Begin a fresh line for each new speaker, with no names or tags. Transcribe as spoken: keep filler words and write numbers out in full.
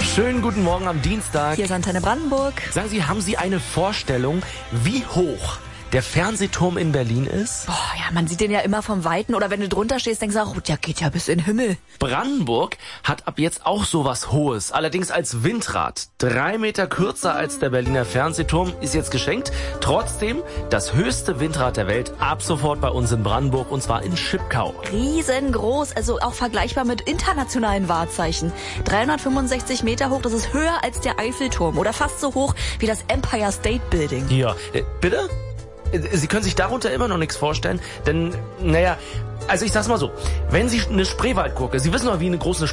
Schönen guten Morgen am Dienstag.
Hier ist Antenne Brandenburg.
Sagen Sie, haben Sie eine Vorstellung, wie hoch der Fernsehturm in Berlin ist?
Boah, ja, man sieht den ja immer vom Weiten. Oder wenn du drunter stehst, denkst du auch, der geht ja bis in den Himmel.
Brandenburg hat ab jetzt auch sowas Hohes, allerdings als Windrad. Drei Meter kürzer als der Berliner Fernsehturm, ist jetzt geschenkt. Trotzdem das höchste Windrad der Welt ab sofort bei uns in Brandenburg, und zwar in Schipkau.
Riesengroß, also auch vergleichbar mit internationalen Wahrzeichen. dreihundertfünfundsechzig Meter hoch, das ist höher als der Eiffelturm oder fast so hoch wie das Empire State Building.
Ja, äh, bitte? Sie können sich darunter immer noch nichts vorstellen, denn, naja, also ich sag's mal so, wenn Sie eine Spreewaldgurke, Sie wissen doch, wie eine große